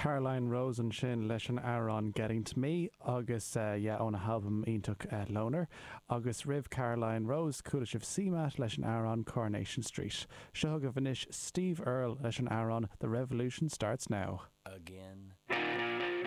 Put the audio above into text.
Caroline Rose an sin leis an Aaron Getting to Me agus ón halbam ionach Loner agus ribh Caroline Rose cúla sibh Seamat leis an Aaron Coronation Street. Seo go bhanis Steve Earle leis an Aaron The Revolution Starts Now. Again